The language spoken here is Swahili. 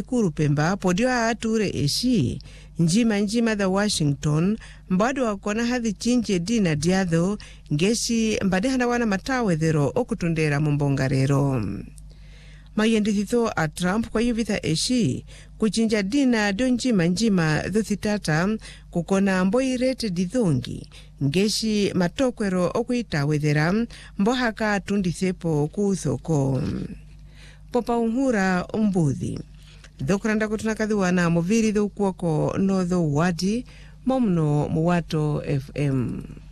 ikuru Pemba podio ature eshi njima the Washington mbado wakona hathi chinje dina diadho ngeshi mbade hana wana matawethero okutundera mumbongarero. Mayendithitho a Trump kwa yuvitha eshi kuchinja dina do njima dhuthitata kukona mboirete dithongi ngeshi matokwero okuitawethera mbohaka tundithepo kuthoko. Popa unhura umbuthi dhokuranda kutunakathiwana muviri dhukuoko no dho wadi momno muwato FM.